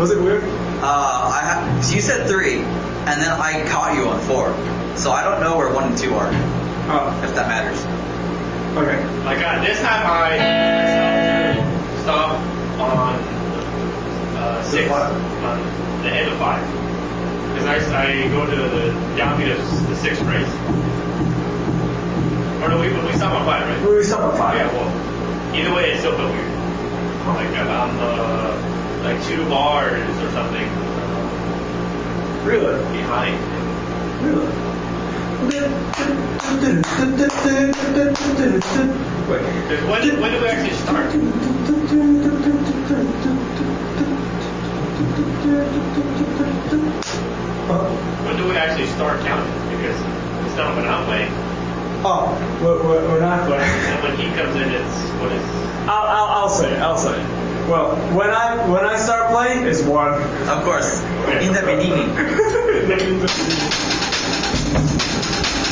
Was it weird? You said 3, and then I caught you on 4. So I don't know where 1 and 2 are. Oh. If that matters. Okay. Like this time I stop on 6 on the end of 5. Because I go to down to the 6th race. Or no, we stop on 5, right? We stop on 5. Yeah, well, either way, it still felt weird. Like I'm like 2 bars or something. Really? Behind. Really? Wait. When do we actually start? When do we actually start counting? Because it's done when I'm playing. Oh, we're not playing. And when he comes in, it's what is? I'll say. Well, when I start playing, it's 1. Of course. Okay. In the beginning.